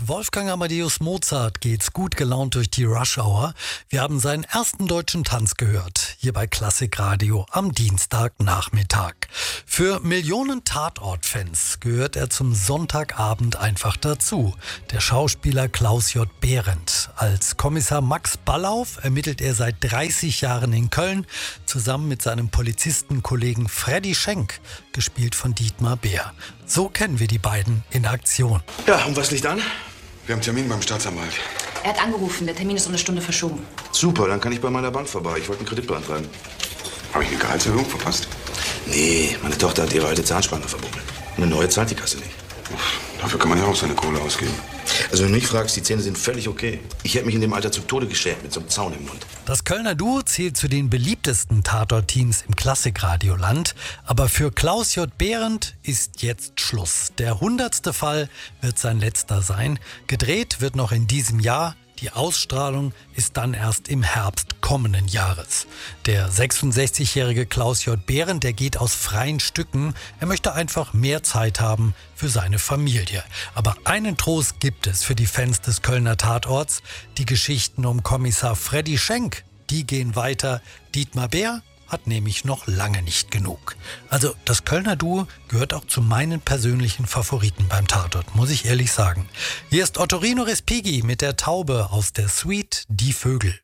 Wolfgang Amadeus Mozart geht's gut gelaunt durch die Rush-Hour. Wir haben seinen ersten deutschen Tanz gehört, hier bei Klassikradio am Dienstagnachmittag. Für Millionen Tatort-Fans gehört er zum Sonntagabend einfach dazu. Der Schauspieler Klaus J. Behrendt. Als Kommissar Max Ballauf ermittelt er seit 30 Jahren in Köln, zusammen mit seinem Polizistenkollegen Freddy Schenk, gespielt von Dietmar Bär. So kennen wir die beiden in Aktion. Ja, und was liegt an? Wir haben einen Termin beim Staatsanwalt. Er hat angerufen, der Termin ist um eine Stunde verschoben. Super, dann kann ich bei meiner Bank vorbei. Ich wollte einen Kredit beantragen. Habe ich eine Gehaltserhöhung verpasst? Nee, meine Tochter hat ihre alte Zahnspange verbummelt. Eine neue zahlt die Kasse nicht. Dafür kann man ja auch seine Kohle ausgeben. Also wenn du mich fragst, die Zähne sind völlig okay. Ich hätte mich in dem Alter zu Tode geschämt mit so einem Zaun im Mund. Das Kölner Duo zählt zu den beliebtesten Tatort-Teams im Klassikradioland. Aber für Klaus J. Behrendt ist jetzt Schluss. Der 100. Fall wird sein letzter sein. Gedreht wird noch in diesem Jahr. Die Ausstrahlung ist dann erst im Herbst kommenden Jahres. Der 66-jährige Klaus J. Behrendt, der geht aus freien Stücken. Er möchte einfach mehr Zeit haben für seine Familie. Aber einen Trost gibt es für die Fans des Kölner Tatorts. Die Geschichten um Kommissar Freddy Schenk, die gehen weiter. Dietmar Bär hat nämlich noch lange nicht genug. Also das Kölner Duo gehört auch zu meinen persönlichen Favoriten beim Tatort, muss ich ehrlich sagen. Hier ist Ottorino Respighi mit der Taube aus der Suite Die Vögel.